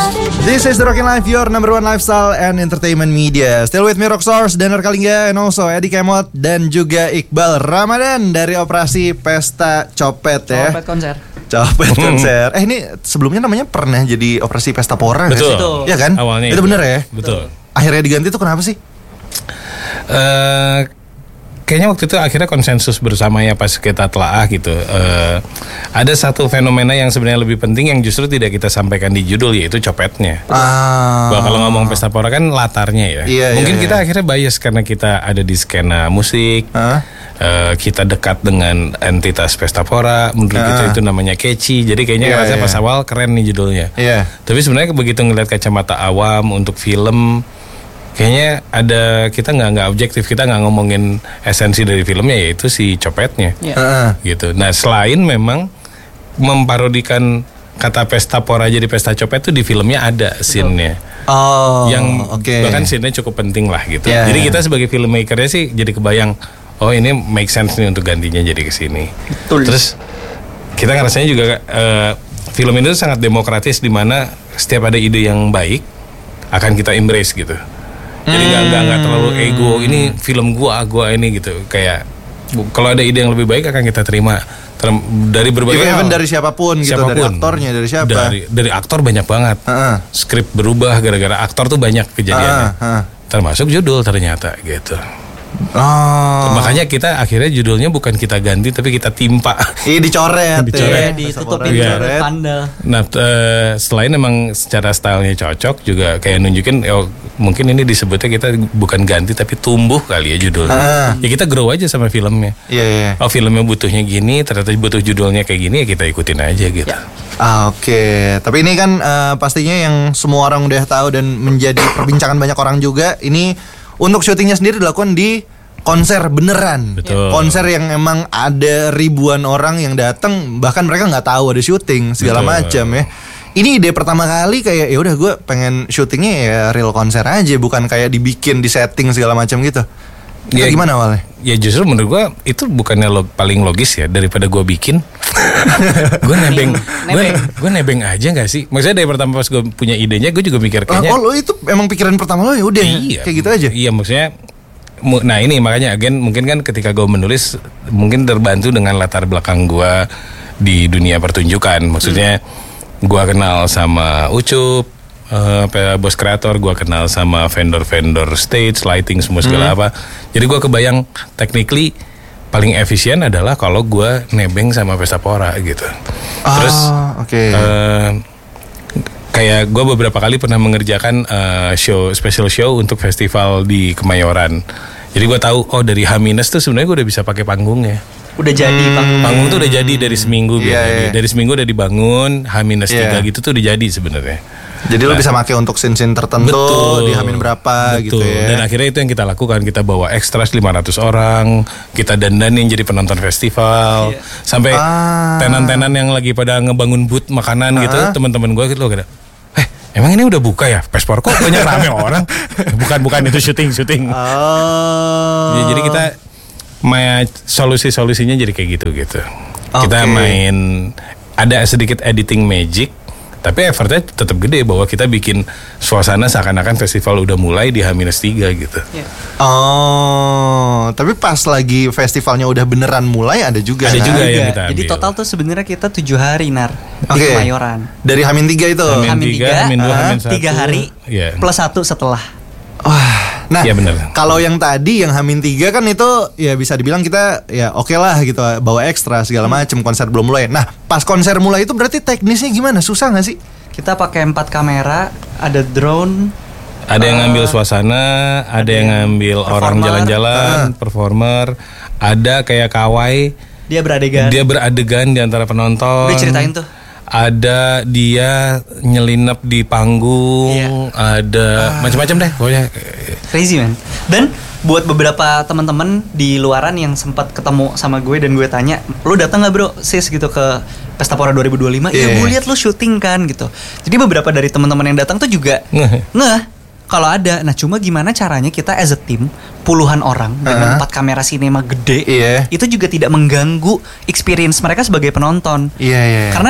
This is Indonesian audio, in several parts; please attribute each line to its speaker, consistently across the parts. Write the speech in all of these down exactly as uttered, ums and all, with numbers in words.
Speaker 1: This is the Rockin' Life, your number one lifestyle and entertainment media. Still with me Rockstars, Danar Kalingga, and also Eddie Kemot dan juga Iqbal Ramadan dari Operasi Pesta Copet ya.
Speaker 2: Copet konser.
Speaker 1: Copet konser. Eh ini sebelumnya namanya pernah jadi Operasi Pesta Pora.
Speaker 3: Betul.
Speaker 1: Iya kan?
Speaker 3: Awalnya
Speaker 1: itu, itu bener ya.
Speaker 3: Betul.
Speaker 1: Akhirnya diganti itu kenapa sih?
Speaker 3: Uh, Kayaknya waktu itu akhirnya konsensus bersama ya pas kita telaah gitu. Uh, ada satu fenomena yang sebenarnya lebih penting yang justru tidak kita sampaikan di judul, yaitu copetnya.
Speaker 1: Ah.
Speaker 3: Bahwa kalau ngomong Pesta Pora kan latarnya ya.
Speaker 1: Iya,
Speaker 3: Mungkin
Speaker 1: iya,
Speaker 3: kita
Speaker 1: iya.
Speaker 3: akhirnya bias karena kita ada di skena musik.
Speaker 1: Ah.
Speaker 3: Uh, kita dekat dengan entitas Pesta Pora. Menurut
Speaker 1: Ah.
Speaker 3: kita itu namanya catchy. Jadi kayaknya
Speaker 1: Iya,
Speaker 3: rasanya
Speaker 1: iya.
Speaker 3: pas awal keren nih judulnya.
Speaker 1: Iya.
Speaker 3: Tapi sebenarnya begitu ngeliat kacamata awam untuk film, kayaknya ada kita nggak nggak objektif, kita nggak ngomongin esensi dari filmnya, yaitu si copetnya,
Speaker 2: Iya.
Speaker 1: Ah.
Speaker 3: gitu. Nah selain memang memparodikan kata Pesta Pora jadi Pesta Copet tuh di filmnya ada scene-nya,
Speaker 1: Oh.
Speaker 3: yang
Speaker 1: oke.
Speaker 3: bahkan scene-nya cukup penting lah gitu.
Speaker 1: Yeah.
Speaker 3: Jadi kita sebagai filmmakernya sih jadi kebayang, oh ini make sense nih untuk gantinya jadi kesini.
Speaker 2: Betul.
Speaker 3: Terus kita ngerasanya juga eh, film ini tuh sangat demokratis, di mana setiap ada ide yang baik akan kita embrace gitu. Jadi nggak nggak nggak terlalu ego. Ini film gua, gua ini gitu. Kayak bu- kalau ada ide yang lebih baik akan kita terima Ter- dari berbagai
Speaker 1: Even, even
Speaker 3: hal.
Speaker 1: dari siapapun gitu,
Speaker 3: Siapapun.
Speaker 1: dari aktornya, dari siapa?
Speaker 3: Dari dari aktor banyak banget.
Speaker 1: Ah.
Speaker 3: Skrip berubah gara-gara aktor tuh banyak kejadiannya.
Speaker 1: Ah, ah.
Speaker 3: Termasuk judul ternyata gitu.
Speaker 1: Oh.
Speaker 3: Makanya kita akhirnya judulnya bukan kita ganti tapi kita timpa.
Speaker 1: Iya dicoret,
Speaker 3: Dicoret.
Speaker 1: ya.
Speaker 2: Iya,
Speaker 1: Pesta Pora
Speaker 2: ditutupin
Speaker 3: Iya.
Speaker 2: yeah. pandal.
Speaker 3: Nah, eh, selain emang secara stylenya cocok, juga kayak nunjukin, oh, mungkin ini disebutnya kita bukan ganti tapi tumbuh kali ya judulnya.
Speaker 1: Ah.
Speaker 3: Ya kita grow aja sama filmnya.
Speaker 1: Iya, iya.
Speaker 3: Oh, filmnya butuhnya gini, ternyata butuh judulnya kayak gini, ya kita ikutin aja gitu.
Speaker 2: Ya.
Speaker 1: Ah, oke. Tapi ini kan eh, pastinya yang semua orang udah tahu dan menjadi perbincangan banyak orang juga. Ini untuk syutingnya sendiri dilakukan di konser beneran.
Speaker 3: Betul.
Speaker 1: Konser yang emang ada ribuan orang yang datang, bahkan mereka nggak tahu ada syuting segala
Speaker 3: Betul.
Speaker 1: macam ya. Ini ide pertama kali kayak ya udah gue pengen syutingnya ya real konser aja, bukan kayak dibikin di setting segala macam gitu. Itu
Speaker 3: Ya,
Speaker 1: gimana awalnya?
Speaker 3: Ya justru menurut gua itu bukannya lo, paling logis ya daripada gua bikin. Gue nebeng, gue
Speaker 2: Nebeng.
Speaker 3: gue nebeng aja nggak sih? Maksudnya dari pertama pas gue punya idenya, gue juga mikir
Speaker 1: Ah,
Speaker 3: kayaknya.
Speaker 1: oh lo itu emang pikiran pertama lo ya udah
Speaker 3: Iya,
Speaker 1: kayak gitu aja.
Speaker 3: Iya, maksudnya mu- nah ini makanya again mungkin kan ketika gue menulis mungkin terbantu dengan latar belakang gue di dunia pertunjukan. Maksudnya gue kenal sama Ucup, eh, pe- bos kreator, gue kenal sama vendor-vendor stage, lighting semua segala apa. Jadi gue kebayang technically paling efisien adalah kalau gue nebeng sama Pesta Pora gitu. Terus
Speaker 1: Ah, oke.
Speaker 3: eh, kayak gue beberapa kali pernah mengerjakan eh, show special show untuk festival di Kemayoran. Jadi gue tahu oh dari H minus tuh sebenarnya gue udah bisa pakai panggungnya.
Speaker 2: Udah jadi panggung.
Speaker 3: Panggung tuh udah jadi dari seminggu
Speaker 1: Iya,
Speaker 3: biasanya.
Speaker 1: iya.
Speaker 3: Dari seminggu udah dibangun, H minus tiga
Speaker 1: Iya.
Speaker 3: gitu tuh udah jadi sebenarnya.
Speaker 1: Jadi lo bisa pakai untuk scene-scene tertentu,
Speaker 3: Betul.
Speaker 1: dihamin berapa
Speaker 3: Betul.
Speaker 1: gitu ya.
Speaker 3: Dan akhirnya itu yang kita lakukan. Kita bawa ekstras lima ratus orang, kita dandanin jadi penonton festival.
Speaker 2: Iya.
Speaker 3: Sampai
Speaker 1: Ah.
Speaker 3: tenan-tenan yang lagi pada ngebangun booth makanan gitu,
Speaker 1: Ah.
Speaker 3: teman-teman gue gitu loh kada. Eh, emang ini udah buka ya? Pespor kok banyak rame orang? Bukan bukan itu syuting syuting.
Speaker 1: Oh.
Speaker 3: Ya, jadi kita main solusi-solusinya jadi kayak gitu gitu. Kita
Speaker 1: Oke.
Speaker 3: main ada sedikit editing magic. Tapi effortnya tetap gede bahwa kita bikin suasana seakan-akan festival udah mulai di H minus tiga gitu.
Speaker 2: Ya.
Speaker 1: Oh, tapi pas lagi festivalnya udah beneran mulai ada juga.
Speaker 3: Ada
Speaker 1: kan?
Speaker 3: juga
Speaker 2: Juga.
Speaker 3: yang kita
Speaker 2: Jadi
Speaker 3: ambil.
Speaker 2: total tuh sebenarnya kita tujuh hari nar di
Speaker 1: Oke.
Speaker 2: Kemayoran.
Speaker 1: Dari Hamin tiga itu.
Speaker 3: Hamin
Speaker 2: Hamin
Speaker 3: tiga,
Speaker 2: tiga,
Speaker 3: Hamin dua,
Speaker 1: ah,
Speaker 3: Hamin satu.
Speaker 2: Tiga hari
Speaker 3: Iya.
Speaker 2: plus satu setelah.
Speaker 1: Wah, nah
Speaker 3: Iya, bener.
Speaker 1: kalau yang tadi yang Hamin tiga kan itu ya bisa dibilang kita ya oke lah gitu bawa ekstra segala macem, konser belum mulai. Nah pas konser mulai itu berarti teknisnya gimana? Susah nggak sih?
Speaker 2: Kita pakai empat kamera, ada drone,
Speaker 3: Ada yang ngambil suasana, ada yang ngambil orang
Speaker 2: performer.
Speaker 3: jalan-jalan, performer, ada kayak kawai,
Speaker 2: dia beradegan.
Speaker 3: dia beradegan di antara penonton.
Speaker 2: Udah ceritain tuh.
Speaker 3: Ada dia nyelinap di panggung,
Speaker 2: Iya.
Speaker 3: ada macam-macam deh pokoknya.
Speaker 2: Crazy man. Dan buat beberapa teman-teman di luaran yang sempat ketemu sama gue dan gue tanya, lu datang nggak bro, sis gitu ke Pesta Pora dua ribu dua puluh lima? Iya,
Speaker 1: Yeah.
Speaker 2: gue lihat lu syuting kan gitu. Jadi beberapa dari teman-teman yang datang tuh juga
Speaker 3: Ngeh.
Speaker 2: ngeh kalau ada. Nah cuma gimana caranya kita as a team puluhan orang dengan
Speaker 1: Uh-huh.
Speaker 2: empat kamera sinema gede,
Speaker 1: Iya.
Speaker 2: itu juga tidak mengganggu experience mereka sebagai penonton.
Speaker 1: Iya iya.
Speaker 2: Karena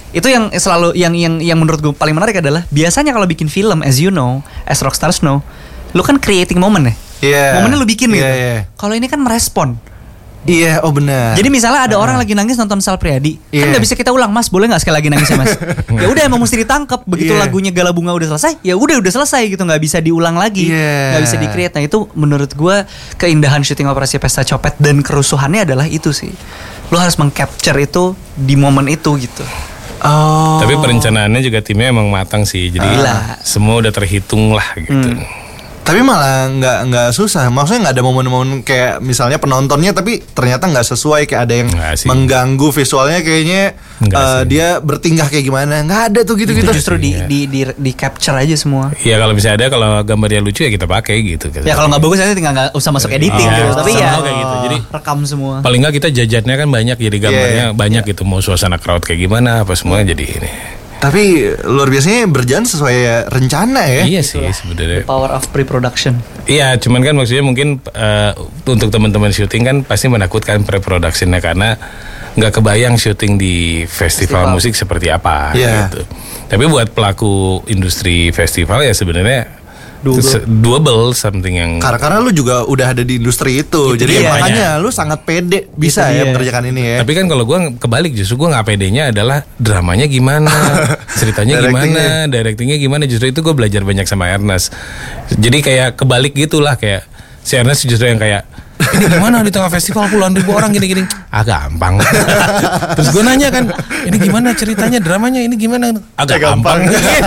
Speaker 2: itu yang selalu yang yang yang menurut gue paling menarik adalah biasanya kalau bikin film, as you know, as rockstars know, lu kan creating moment ya.
Speaker 1: Yeah.
Speaker 2: Momennya lu bikin
Speaker 1: yeah,
Speaker 2: gitu.
Speaker 1: Yeah.
Speaker 2: Kalau ini kan merespon.
Speaker 1: Iya, yeah, oh benar.
Speaker 2: Jadi misalnya ada
Speaker 1: uh.
Speaker 2: orang lagi nangis nonton Sal Priadi,
Speaker 1: yeah.
Speaker 2: kan nggak bisa kita ulang, Mas, boleh nggak sekali lagi nangis ya, Mas? Ya udah emang mesti ditangkap. Begitu
Speaker 1: yeah.
Speaker 2: lagunya Gala Bunga udah selesai, ya udah udah selesai gitu, nggak bisa diulang lagi, nggak
Speaker 1: yeah.
Speaker 2: bisa di-create. Nah itu menurut gue keindahan syuting Operasi Pesta Copet dan kerusuhannya adalah itu sih. Lo harus meng-capture itu di momen itu gitu.
Speaker 1: Oh.
Speaker 3: Tapi perencanaannya juga timnya emang matang sih. Jadi
Speaker 2: Gila.
Speaker 3: semua udah terhitung lah gitu.
Speaker 1: Hmm. Tapi malah nggak nggak susah. Maksudnya nggak ada momen-momen kayak misalnya penontonnya tapi ternyata nggak sesuai, kayak ada yang mengganggu visualnya, kayaknya uh, dia bertingkah kayak gimana. Nggak ada tuh gitu-gitu.
Speaker 2: Itu justru di,
Speaker 3: iya.
Speaker 2: di, di, di capture aja semua.
Speaker 3: Iya, kalau misalnya ada, kalau gambarnya lucu ya kita pakai gitu.
Speaker 2: Ya kalau nggak bagus nanti tinggal nggak usah masuk editing
Speaker 3: oh,
Speaker 2: gitu. Tapi ya
Speaker 3: kayak gitu. Jadi
Speaker 2: rekam semua.
Speaker 3: Paling nggak kita jajatnya kan banyak, jadi gambarnya yeah. banyak yeah. gitu. Mau suasana crowd kayak gimana, apa semuanya jadi ini.
Speaker 1: Tapi luar biasanya berjalan sesuai rencana ya.
Speaker 3: Iya sih sebenarnya.
Speaker 2: Power of pre-production.
Speaker 3: Iya, cuman kan maksudnya mungkin uh, untuk teman-teman syuting kan pasti menakutkan pre-productionnya karena nggak kebayang syuting di festival, festival musik seperti apa yeah. gitu. Tapi buat pelaku industri festival ya sebenarnya double. double something yang
Speaker 1: karena, karena lu juga udah ada di industri itu, itu jadi dia. Makanya lu sangat pede bisa ya mengerjakan ini ya.
Speaker 3: Tapi kan kalau gue kebalik, justru gue nggak pedenya adalah dramanya gimana, ceritanya gimana, directingnya gimana. Justru itu gue belajar banyak sama Ernest. Jadi kayak kebalik gitulah, kayak si Ernest justru yang kayak ini gimana di tengah festival puluhan ribu orang gini-gini, ah gampang. Terus gue nanya kan, ini gimana ceritanya, dramanya ini gimana, agak gampang.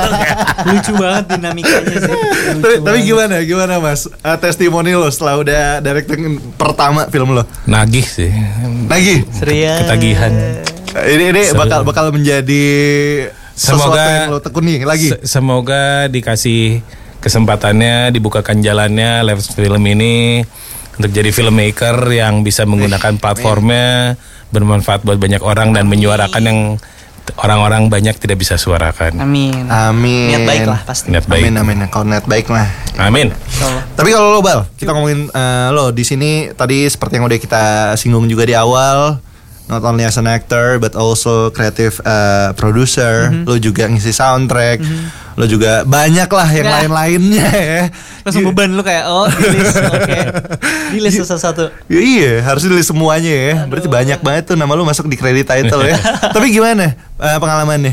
Speaker 2: Lucu banget dinamikanya sih.
Speaker 1: Tapi, tapi gimana, gimana Mas? Uh, testimoni lo setelah udah directing pertama film lo?
Speaker 3: Nagih sih.
Speaker 1: Nagih?
Speaker 2: Serius.
Speaker 3: Ketagihan.
Speaker 1: Uh, ini ini Seru. bakal bakal menjadi sesuatu
Speaker 3: semoga,
Speaker 1: yang lo tekuni lagi.
Speaker 3: Se- semoga dikasih kesempatannya, dibukakan jalannya lewat film ini untuk jadi filmmaker yang bisa menggunakan platformnya bermanfaat buat banyak orang dan menyuarakan yang orang-orang banyak tidak bisa suarakan.
Speaker 2: Amin.
Speaker 1: Amin.
Speaker 2: Niat baik lah pasti.
Speaker 3: Niat baik.
Speaker 1: Amin amin. Kalau niat baik lah.
Speaker 3: Amin.
Speaker 1: Tapi kalau lo Bal, kita ngomongin uh, lo di sini tadi seperti yang udah kita singgung juga di awal, not only as an actor but also creative uh, producer. Mm-hmm. Lo juga ngisi soundtrack. Mm-hmm. Lo juga banyak lah yang nah. lain-lainnya ya.
Speaker 2: Langsung beban lo kayak oh di list, oke, okay. Di list satu-satu.
Speaker 1: Ya, iya, harus di list semuanya ya. Aduh. Berarti banyak banget tuh nama lo masuk di credit title ya. Tapi gimana uh, pengalamannya?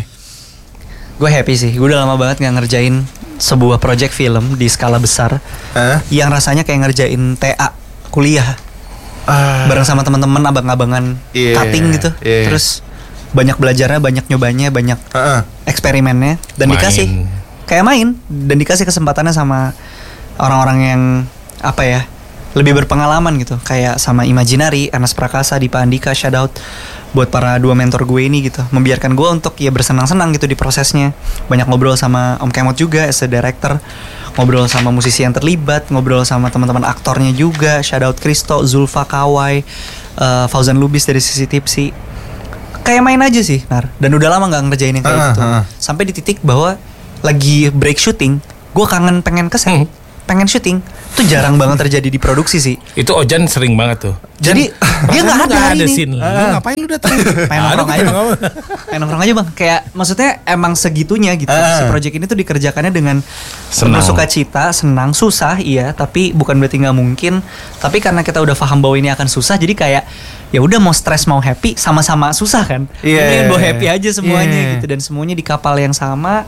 Speaker 2: Gue happy sih. Gue udah lama banget nggak ngerjain sebuah project film di skala besar, huh? yang rasanya kayak ngerjain T A kuliah. Uh. Bareng sama teman-teman abang-abangan yeah, cutting gitu. Yeah. Terus banyak belajarnya, banyak nyobanya, banyak uh-uh. eksperimennya dan main. Dikasih kayak main dan dikasih kesempatannya sama orang-orang yang apa ya, lebih berpengalaman gitu, kayak sama Imaginary, Ernest Prakasa, Dipa Andika, shout out buat para dua mentor gue ini gitu, membiarkan gue untuk ya bersenang-senang gitu di prosesnya. Banyak ngobrol sama Om Kemot juga as a director, ngobrol sama musisi yang terlibat, ngobrol sama teman-teman aktornya juga, shout out Kristo, Zulfa Kawai, uh, Fauzan Lubis dari Sisi Tipsi. Kayak main aja sih, Nar. Dan udah lama gak ngerjain yang kayak uh, gitu uh. Sampai di titik bahwa lagi break syuting, gue kangen pengen ke set, hmm. pengen syuting. Itu jarang banget terjadi di produksi sih.
Speaker 3: Itu Ojan sering banget tuh.
Speaker 2: Jadi dia nggak ada hari
Speaker 3: ada
Speaker 2: ini.
Speaker 3: Scene. Uh. Lu ngapain lu datang?
Speaker 2: Pengen nongkrong aja bang. Pengen nongkrong aja bang. Kayak maksudnya emang segitunya gitu. Uh. Si project ini tuh dikerjakannya dengan penuh sukacita, senang, susah iya. Tapi bukan berarti nggak mungkin. Tapi karena kita udah paham bahwa ini akan susah, jadi kayak ya udah mau stres mau happy sama-sama susah kan.
Speaker 1: Yeah.
Speaker 2: Mendingan bawa happy aja semuanya yeah. gitu. Dan semuanya di kapal yang sama.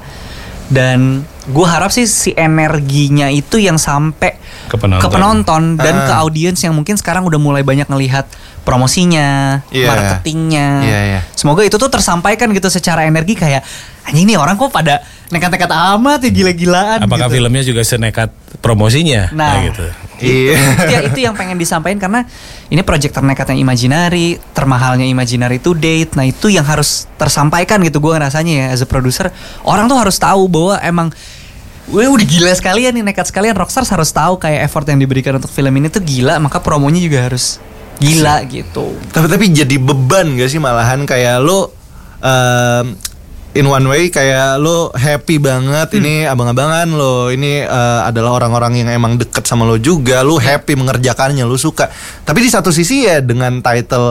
Speaker 2: Dan gue harap sih si energinya itu yang sampai
Speaker 3: ke penonton,
Speaker 2: ke penonton dan
Speaker 1: uh.
Speaker 2: ke audiens yang mungkin sekarang udah mulai banyak ngelihat promosinya, yeah. marketingnya.
Speaker 1: Yeah, yeah.
Speaker 2: Semoga itu tuh tersampaikan gitu secara energi kayak anjing nih orang kok pada nekat-nekat amat ya, gila-gilaan.
Speaker 3: Apakah
Speaker 2: gitu.
Speaker 3: filmnya juga senekat promosinya?
Speaker 2: Nah,
Speaker 3: nah gitu.
Speaker 2: Itu, itu, ya, itu yang pengen disampaikan karena ini project ternekatnya Imaginary, termahalnya Imaginary to date. Nah itu yang harus tersampaikan gitu gue rasanya ya as a producer. Orang tuh harus tahu bahwa emang wah udah gila sekalian nih, nekat sekalian. Rockstars harus tahu kayak effort yang diberikan untuk film ini tuh gila, maka promonya juga harus gila gitu.
Speaker 1: Tapi tapi jadi beban gak sih malahan kayak lo um, in one way kayak lo happy banget hmm. ini abang-abangan lo ini uh, adalah orang-orang yang emang deket sama lo juga, lo happy mengerjakannya, lo suka. Tapi di satu sisi ya dengan title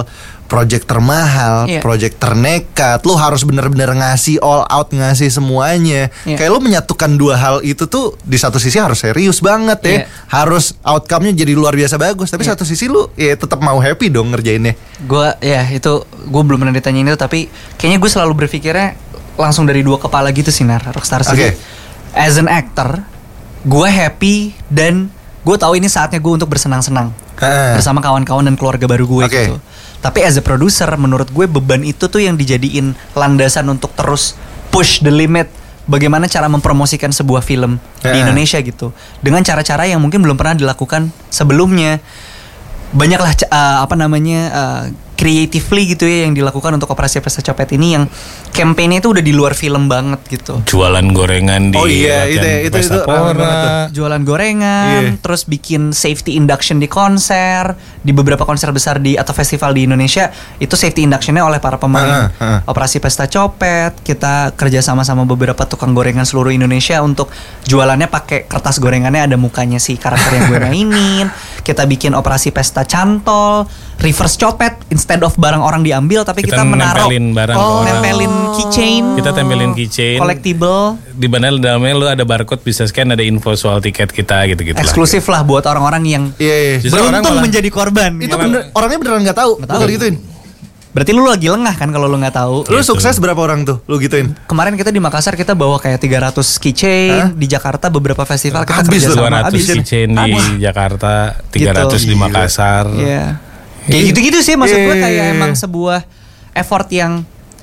Speaker 1: project termahal, yeah. project ternekat, lu harus bener-bener ngasih all out, ngasih semuanya. Yeah. Kayak lu menyatukan dua hal itu tuh di satu sisi harus serius banget ya, yeah. harus outcome-nya jadi luar biasa bagus. Tapi yeah. satu sisi lu ya tetap mau happy dong ngerjainnya.
Speaker 2: Gue ya itu gue belum pernah ditanyain itu, tapi kayaknya gue selalu berpikirnya langsung dari dua kepala gitu sih, Nar. Rockstar sih. Okay. As an actor, gue happy dan gue tahu ini saatnya gue untuk bersenang-senang uh. bersama kawan-kawan dan keluarga baru gue okay. gitu. Tapi as a producer, menurut gue beban itu tuh yang dijadiin landasan untuk terus push the limit. Bagaimana cara mempromosikan sebuah film yeah. di Indonesia gitu, dengan cara-cara yang mungkin belum pernah dilakukan sebelumnya. Banyaklah uh, apa namanya uh, creatively gitu ya yang dilakukan untuk Operasi Pesta Copet ini, yang campaign-nya itu udah di luar film banget gitu.
Speaker 3: Jualan gorengan di
Speaker 1: oh iya itu itu itu
Speaker 2: jualan gorengan, yeah. terus bikin safety induction di konser, di beberapa konser besar di atau festival di Indonesia itu safety induction-nya oleh para pemain uh, uh. Operasi Pesta Copet. Kita kerja sama sama beberapa tukang gorengan seluruh Indonesia untuk jualannya pakai kertas gorengannya ada mukanya si karakter yang gue mainin. Kita bikin Operasi Pesta Cantol, reverse copet, instead of barang orang diambil tapi kita, kita menaruh
Speaker 3: nempelin barang
Speaker 2: oh, nempelin keychain.
Speaker 3: Kita tempelin keychain
Speaker 2: collectible.
Speaker 3: Di mana dalamnya lu ada barcode, bisa scan, ada info soal tiket kita gitu-gitu.
Speaker 2: Eksklusif lah, lah buat orang-orang yang
Speaker 1: yeah, yeah.
Speaker 2: beruntung malah, menjadi korban.
Speaker 1: Itu bener, orangnya beneran nggak tahu. Nggak tahu gituin.
Speaker 2: Berarti lu lagi lengah kan kalau lu nggak tahu.
Speaker 1: Lu gitu. Sukses berapa orang tuh lu gituin?
Speaker 2: Kemarin kita di Makassar kita bawa kayak tiga ratus keychain. Hah? Di Jakarta beberapa festival kita
Speaker 1: habis
Speaker 2: kerja
Speaker 3: sama.
Speaker 2: dua ratus
Speaker 3: keychain di Jakarta, tiga ratus gitu. Di Makassar.
Speaker 2: Iya. Kayak gitu-gitu sih maksud gue, kayak emang sebuah effort yang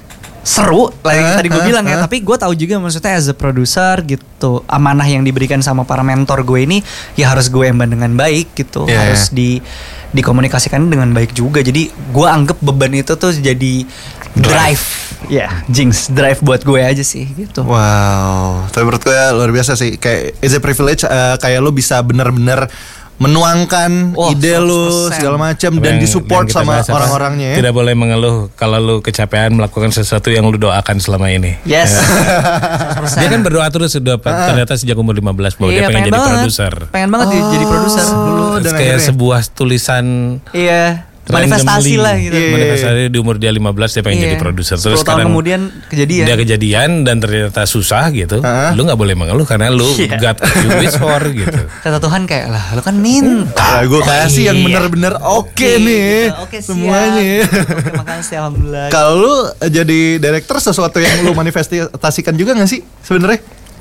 Speaker 2: seru lah yang tadi gue bilang ya. Tapi gue tahu juga maksudnya as a producer gitu, amanah yang diberikan sama para mentor gue ini ya harus gue emban dengan baik gitu, yeah. harus di dikomunikasikan dengan baik juga. Jadi gue anggap beban itu tuh jadi drive, ya yeah, jinx drive buat gue aja sih gitu.
Speaker 1: Wow, tapi menurut gue luar biasa sih, kayak it's a privilege uh, kayak lo bisa bener-bener menuangkan oh, ide lu segala macam dan disupport sama orang-orangnya ya.
Speaker 3: Tidak boleh mengeluh kalau lu kecapean melakukan sesuatu yang lu doakan selama ini.
Speaker 2: Yes.
Speaker 3: Ya. Dia kan berdoa terus sudah ah. ternyata sejak umur lima belas bahwa iya, dia pengen, pengen jadi produser.
Speaker 2: Pengen banget oh, jadi produser dulu.
Speaker 3: Kayak akhirnya sebuah tulisan.
Speaker 2: Iya. Manifestasi lah gitu.
Speaker 3: Yeah. Manifestasi di umur dia lima belas dia pengen yeah. jadi produser. Terus
Speaker 2: sekarang kemudian kejadian.
Speaker 3: Dia kejadian dan ternyata susah gitu. Uh-huh. Lu nggak boleh mengeluh karena lu yeah. got you wish for gitu.
Speaker 2: Kata Tuhan kayak lah, lu kan minta.
Speaker 1: Nah, gue kasih yang benar-benar oke okay nih.
Speaker 2: Oke okay,
Speaker 1: semuanya.
Speaker 2: Oke, makasih alhamdulillah.
Speaker 1: Kalau lu jadi director, sesuatu yang lu manifestasikan juga nggak sih sebenarnya?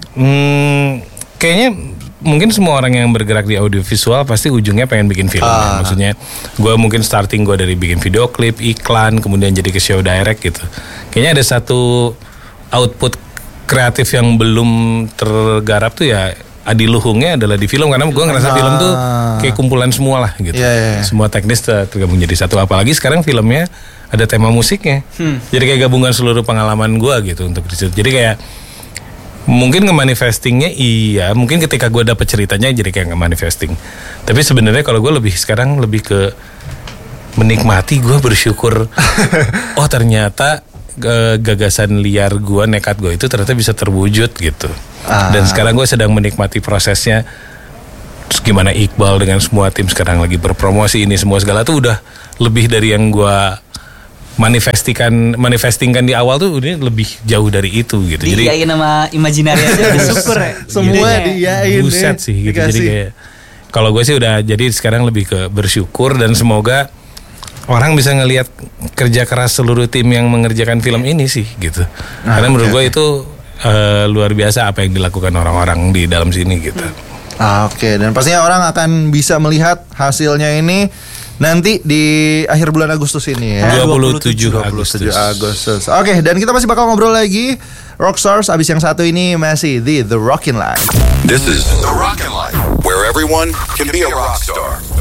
Speaker 3: Hmm, kayaknya mungkin semua orang yang bergerak di audiovisual pasti ujungnya pengen bikin film. Ah. Maksudnya gue mungkin starting gue dari bikin video klip, iklan, kemudian jadi ke show direct gitu. Kayaknya ada satu output kreatif yang belum tergarap tuh ya adiluhungnya adalah di film. Karena gue ngerasa ah. film tuh kayak kumpulan semua lah gitu. Yeah, yeah, yeah. Semua teknis tergabung jadi satu. Apalagi sekarang filmnya ada tema musiknya. Hmm. Jadi kayak gabungan seluruh pengalaman gue gitu untuk disitu. Jadi kayak mungkin nge-manifestingnya iya, mungkin ketika gue dapet ceritanya jadi kayak nge-manifesting. Tapi sebenarnya kalau gue lebih sekarang lebih ke menikmati, gue bersyukur. Oh ternyata uh, gagasan liar gue, nekat gue itu ternyata bisa terwujud gitu. Ah. Dan sekarang gue sedang menikmati prosesnya. Terus gimana Iqbal dengan semua tim sekarang lagi berpromosi ini semua segala tuh udah lebih dari yang gue manifestikan manifestingkan di awal tuh ini lebih jauh dari itu gitu.
Speaker 2: Jadi diiyain sama imajinari aja udah syukur ya.
Speaker 1: Semua diiyain.
Speaker 3: Buset sih gitu. Dikasih. Jadi kayak kalau gue sih udah jadi sekarang lebih ke bersyukur dan semoga orang bisa ngelihat kerja keras seluruh tim yang mengerjakan film ini sih gitu. Nah, karena menurut okay. gue itu uh, luar biasa apa yang dilakukan orang-orang di dalam sini gitu.
Speaker 1: Ah, Oke, okay. Dan pastinya orang akan bisa melihat hasilnya ini nanti di akhir bulan Agustus ini ya.
Speaker 3: dua puluh tujuh Agustus.
Speaker 1: Agustus. Oke, okay, dan kita masih bakal ngobrol lagi. Rockstars abis yang satu ini masih di The Rockin' Life.
Speaker 4: This is The Rockin' Life, where everyone can be a rockstar.